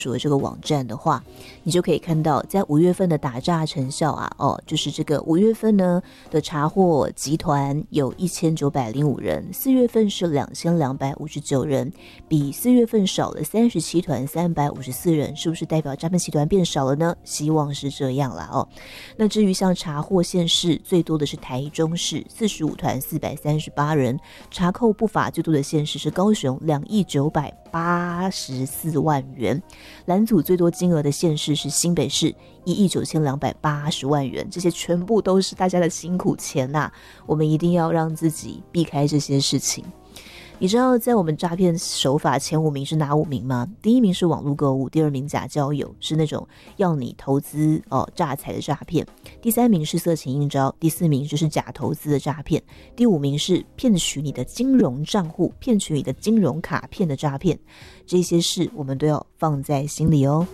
的这个网站的话，你就可以看到在5月份的打诈成效啊，就是这个5月份呢的查获集团有1905人，4月份是2259人，比4月份少了37团354人，是不是代表诈骗集团变少了呢？希望是这样啦哦。那至于像查获县市，最多的是台中市45团438人，查扣不法最多的县市是高雄2亿984万元，拦阻最多金额的县市是新北市1亿9280万元，这些全部都是大家的辛苦钱啊，我们一定要让自己避开这些事情。你知道在我们诈骗手法前5名是哪5名吗？第1名是网络购物，第2名假交友，是那种要你投资诈财的诈骗，第3名是色情应招，第4名就是假投资的诈骗，第5名是骗取你的金融账户，骗取你的金融卡片的诈骗。这些事我们都要放在心里哦。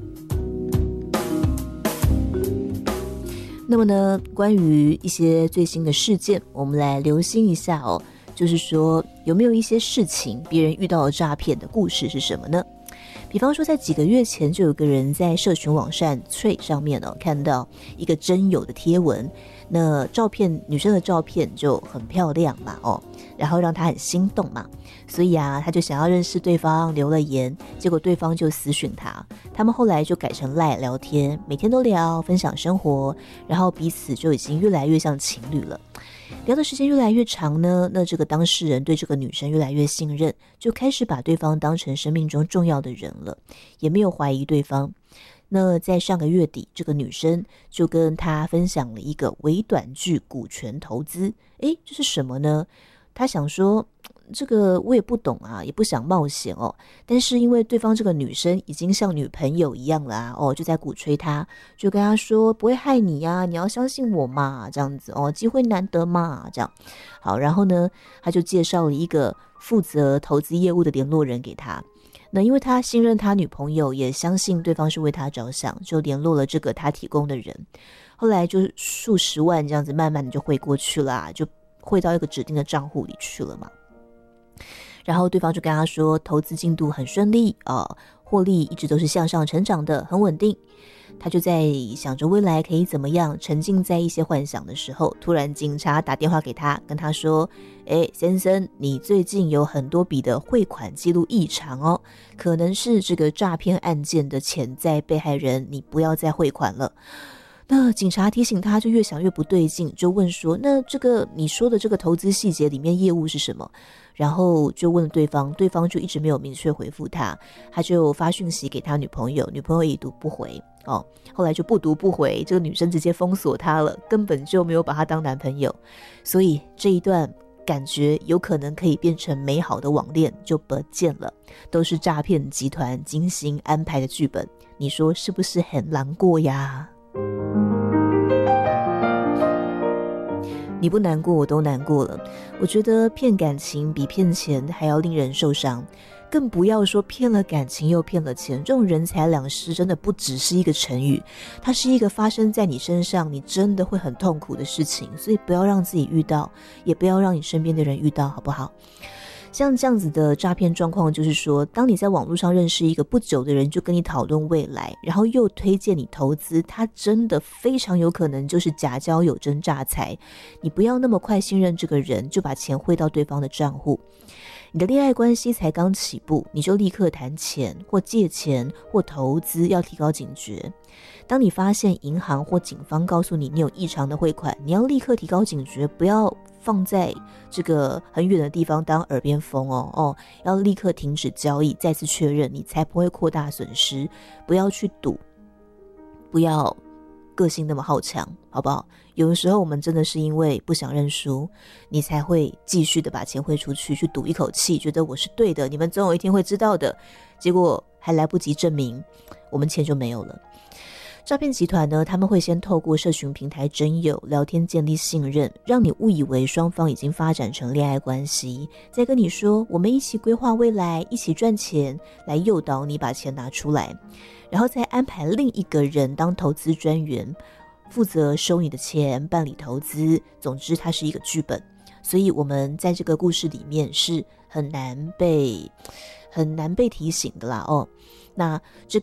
那么呢，关于一些最新的事件，我们来留心一下哦，就是说有没有一些事情别人遇到了诈骗的故事是什么呢？比方说在几个月前就有个人在社群网站Trade上面看到一个真有的贴文，那照片女生的照片就很漂亮嘛然后让他很心动嘛，所以他就想要认识对方，留了言，结果对方就私讯他们后来就改成 LINE 聊天，每天都聊，分享生活，然后彼此就已经越来越像情侣了。聊的时间越来越长呢，那这个当事人对这个女生越来越信任，就开始把对方当成生命中重要的人了，也没有怀疑对方。那在上个月底，这个女生就跟他分享了一个微短剧股权投资。这是什么呢？他想说这个我也不懂也不想冒险但是因为对方这个女生已经像女朋友一样了就在鼓吹他，就跟他说不会害你你要相信我嘛，这样子机会难得嘛，这样好。然后呢，他就介绍了一个负责投资业务的联络人给他。那因为他信任他女朋友，也相信对方是为他着想，就联络了这个他提供的人。后来就数十万这样子慢慢的就汇过去了就汇到一个指定的账户里去了嘛。然后对方就跟他说投资进度很顺利获利一直都是向上成长的，很稳定。他就在想着未来可以怎么样，沉浸在一些幻想的时候，突然警察打电话给他，跟他说先生，你最近有很多笔的汇款记录异常可能是这个诈骗案件的潜在被害人，你不要再汇款了。那警察提醒他，就越想越不对劲，就问说那这个你说的这个投资细节里面业务是什么？然后就问对方，对方就一直没有明确回复他，他就发讯息给他女朋友，女朋友已读不回后来就不读不回，这个女生直接封锁他了，根本就没有把他当男朋友。所以这一段感觉有可能可以变成美好的网恋就不见了，都是诈骗集团精心安排的剧本，你说是不是很难过呀？你不难过我都难过了。我觉得骗感情比骗钱还要令人受伤，更不要说骗了感情又骗了钱，这种人财两失真的不只是一个成语，它是一个发生在你身上你真的会很痛苦的事情，所以不要让自己遇到，也不要让你身边的人遇到，好不好？像这样子的诈骗状况，就是说当你在网络上认识一个不久的人，就跟你讨论未来，然后又推荐你投资，他真的非常有可能就是假交友真诈财。你不要那么快信任这个人，就把钱汇到对方的账户。你的恋爱关系才刚起步，你就立刻谈钱或借钱或投资，要提高警觉。当你发现银行或警方告诉你你有异常的汇款，你要立刻提高警觉，不要放在这个很远的地方当耳边风要立刻停止交易，再次确认，你才不会扩大损失。不要去赌，不要个性那么好强，好不好？有的时候我们真的是因为不想认输，你才会继续的把钱汇出去，去赌一口气，觉得我是对的，你们总有一天会知道的，结果还来不及证明，我们钱就没有了。诈骗集团呢，他们会先透过社群平台真友聊天建立信任，让你误以为双方已经发展成恋爱关系，再跟你说我们一起规划未来，一起赚钱，来诱导你把钱拿出来，然后再安排另一个人当投资专员，负责收你的钱，办理投资。总之它是一个剧本，所以我们在这个故事里面是很难被提醒的啦那这